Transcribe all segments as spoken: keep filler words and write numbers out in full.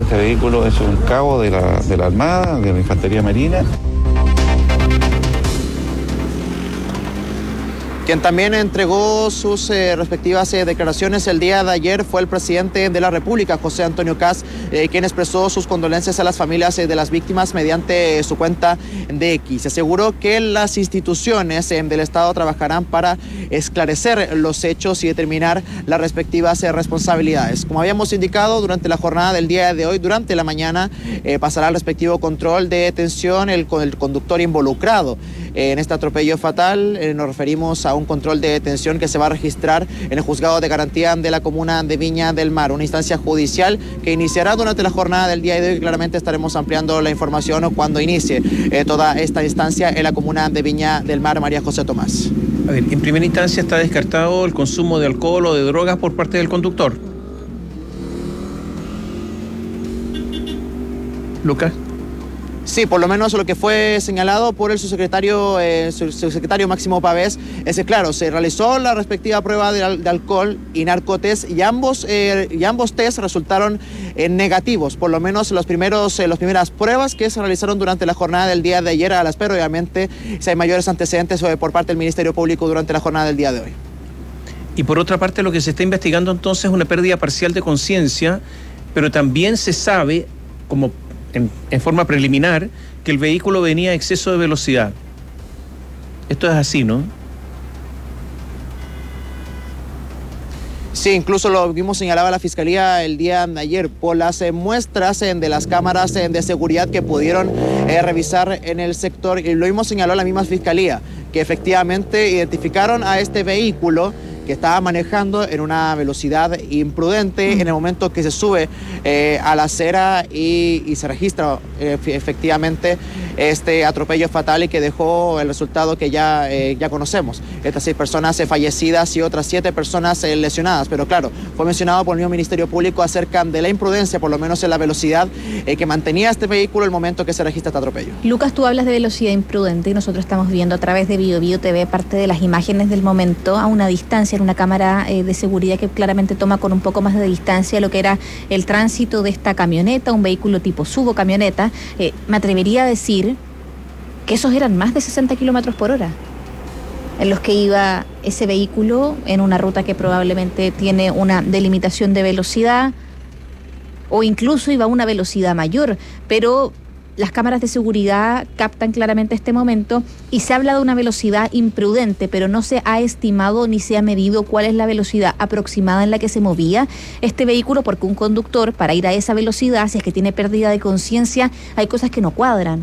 Este vehículo es un cabo de la, de la Armada, de la Infantería Marina. Quien también entregó sus eh, respectivas eh, declaraciones el día de ayer fue el presidente de la República, José Antonio Kast, eh, quien expresó sus condolencias a las familias eh, de las víctimas mediante eh, su cuenta de X. Se aseguró que las instituciones eh, del Estado trabajarán para esclarecer los hechos y determinar las respectivas eh, responsabilidades. Como habíamos indicado, durante la jornada del día de hoy, durante la mañana, eh, pasará el respectivo control de detención el, con el conductor involucrado eh, en este atropello fatal. Eh, nos referimos a un control de detención que se va a registrar en el Juzgado de Garantía de la Comuna de Viña del Mar, una instancia judicial que iniciará durante la jornada del día de hoy. Claramente estaremos ampliando la información cuando inicie eh, toda esta instancia en la Comuna de Viña del Mar. María José Tomás. A ver, en primera instancia está descartado el consumo de alcohol o de drogas por parte del conductor. Lucas. Sí, por lo menos lo que fue señalado por el subsecretario, eh, subsecretario Máximo Pavés es que, claro, se realizó la respectiva prueba de, de alcohol y narcotest y ambos, eh, y ambos test resultaron eh, negativos, por lo menos los primeros, eh, las primeras pruebas que se realizaron durante la jornada del día de ayer, a la espera, obviamente, si hay mayores antecedentes eh, por parte del Ministerio Público durante la jornada del día de hoy. Y por otra parte, lo que se está investigando entonces es una pérdida parcial de conciencia, pero también se sabe, como En, en forma preliminar, que el vehículo venía a exceso de velocidad. Esto es así, ¿no? Sí, incluso lo vimos, señalaba la Fiscalía el día de ayer, por las eh, muestras eh, de las cámaras eh, de seguridad que pudieron eh, revisar en el sector, y lo mismo señaló la misma Fiscalía, que efectivamente identificaron a este vehículo que estaba manejando en una velocidad imprudente en el momento que se sube eh, a la acera y, y se registra eh, efectivamente este atropello fatal y que dejó el resultado que ya, eh, ya conocemos. Estas seis personas eh, fallecidas y otras siete personas eh, lesionadas, pero claro, fue mencionado por el mismo Ministerio Público acerca de la imprudencia, por lo menos en la velocidad eh, que mantenía este vehículo el momento que se registra este atropello. Lucas, tú hablas de velocidad imprudente y nosotros estamos viendo a través de Bio Bio T V parte de las imágenes del momento a una distancia, en una cámara eh, de seguridad que claramente toma con un poco más de distancia lo que era el tránsito de esta camioneta, un vehículo tipo subo camioneta. Eh, me atrevería a decir que esos eran más de sesenta kilómetros por hora en los que iba ese vehículo en una ruta que probablemente tiene una delimitación de velocidad o incluso iba a una velocidad mayor, pero las cámaras de seguridad captan claramente este momento y se habla de una velocidad imprudente, pero no se ha estimado ni se ha medido cuál es la velocidad aproximada en la que se movía este vehículo, porque un conductor, para ir a esa velocidad, si es que tiene pérdida de conciencia, hay cosas que no cuadran.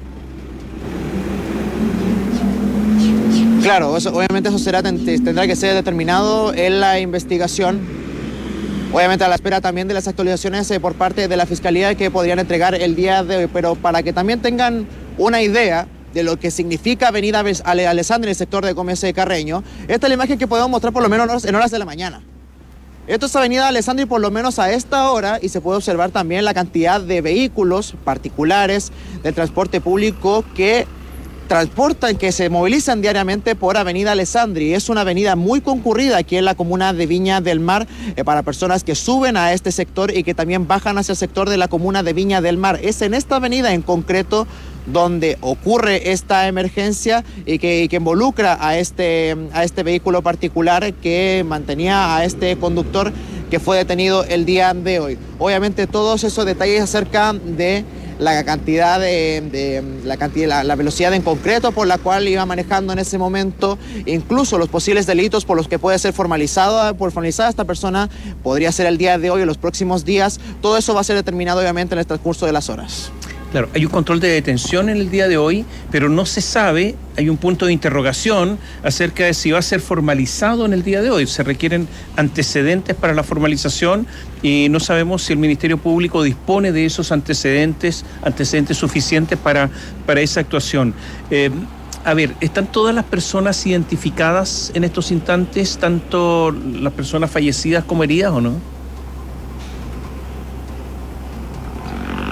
Claro, eso, obviamente eso será, tendrá que ser determinado en la investigación. Obviamente a la espera también de las actualizaciones eh, por parte de la Fiscalía que podrían entregar el día de hoy, pero para que también tengan una idea de lo que significa Avenida Alessandri en el sector de Gómez Carreño, esta es la imagen que podemos mostrar por lo menos en horas de la mañana. Esto es Avenida Alessandri por lo menos a esta hora y se puede observar también la cantidad de vehículos particulares del transporte público que transportan, que se movilizan diariamente por Avenida Alessandri. Es una avenida muy concurrida aquí en la comuna de Viña del Mar eh, para personas que suben a este sector y que también bajan hacia el sector de la comuna de Viña del Mar. Es en esta avenida en concreto donde ocurre esta emergencia y que, y que involucra a este, a este vehículo particular que mantenía a este conductor que fue detenido el día de hoy. Obviamente todos esos detalles acerca de la cantidad de, de la cantidad, la, la velocidad en concreto por la cual iba manejando en ese momento, incluso los posibles delitos por los que puede ser formalizado, por formalizada esta persona, podría ser el día de hoy o los próximos días. Todo eso va a ser determinado obviamente en el transcurso de las horas. Claro, hay un control de detención en el día de hoy, pero no se sabe, hay un punto de interrogación acerca de si va a ser formalizado en el día de hoy. Se requieren antecedentes para la formalización y no sabemos si el Ministerio Público dispone de esos antecedentes, antecedentes suficientes para, para esa actuación. Eh, a ver, ¿están todas las personas identificadas en estos instantes, tanto las personas fallecidas como heridas o no?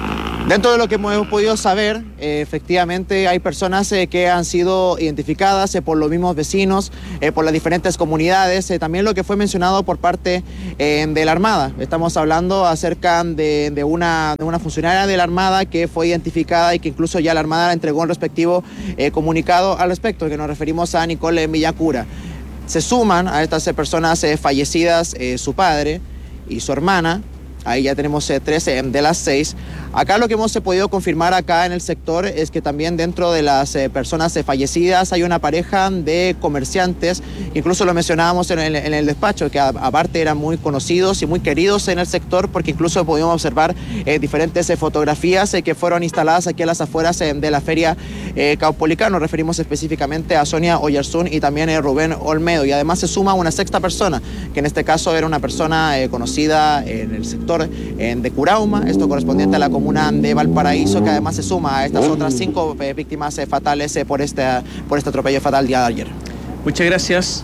Dentro de lo que hemos podido saber, eh, efectivamente hay personas eh, que han sido identificadas eh, por los mismos vecinos, eh, por las diferentes comunidades, eh, también lo que fue mencionado por parte eh, de la Armada. Estamos hablando acerca de, de, una, de una funcionaria de la Armada que fue identificada y que incluso ya la Armada entregó un respectivo eh, comunicado al respecto, que nos referimos a Nicole Villacura. Se suman a estas eh, personas eh, fallecidas eh, su padre y su hermana. Ahí ya tenemos eh, tres eh, de las seis. Acá lo que hemos eh, podido confirmar acá en el sector es que también dentro de las eh, personas eh, fallecidas hay una pareja de comerciantes, incluso lo mencionábamos en el, en el despacho, que a, aparte eran muy conocidos y muy queridos en el sector, porque incluso pudimos observar eh, diferentes eh, fotografías eh, que fueron instaladas aquí a las afueras eh, de la feria eh, Caupolicán. Nos referimos específicamente a Sonia Oyarzún y también eh, Rubén Olmedo, y además se suma una sexta persona, que en este caso era una persona eh, conocida en el sector de Curauma, esto correspondiente a la comuna de Valparaíso, que además se suma a estas otras cinco eh, víctimas eh, fatales eh, por, este, por este atropello fatal el día de ayer. Muchas gracias.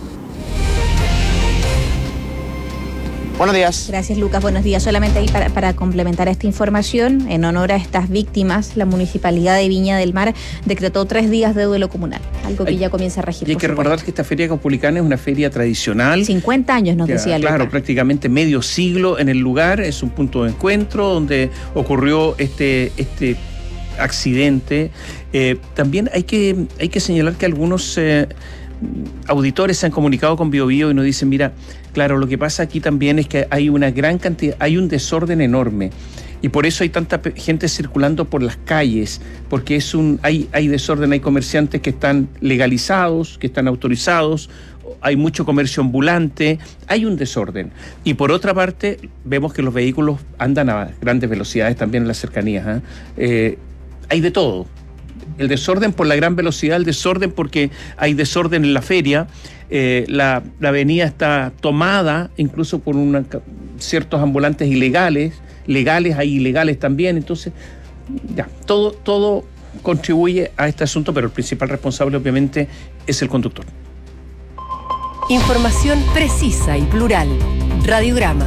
Buenos días. Gracias, Lucas. Buenos días. Solamente ahí para, para complementar esta información, en honor a estas víctimas, la Municipalidad de Viña del Mar decretó tres días de duelo comunal, algo que hay, ya comienza a regir. Y hay que recordar que esta Feria Caupolicán es una feria tradicional. cincuenta años nos que, decía Lucas. Claro, prácticamente medio siglo en el lugar. Es un punto de encuentro donde ocurrió este, este accidente. Eh, también hay que, hay que señalar que algunos eh, auditores se han comunicado con Bio Bio y nos dicen, mira, claro, lo que pasa aquí también es que hay una gran cantidad, hay un desorden enorme y por eso hay tanta gente circulando por las calles, porque es un, hay, hay desorden, hay comerciantes que están legalizados, que están autorizados, hay mucho comercio ambulante, hay un desorden. Y por otra parte, vemos que los vehículos andan a grandes velocidades también en las cercanías, ¿eh? Eh, hay de todo. El desorden por la gran velocidad, el desorden porque hay desorden en la feria, eh, la, la avenida está tomada incluso por una, ciertos ambulantes ilegales, legales, hay ilegales también, entonces ya, todo, todo contribuye a este asunto, pero el principal responsable obviamente es el conductor. Información precisa y plural. Radiograma.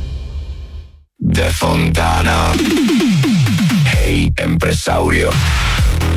De Fontana. Hey, empresario.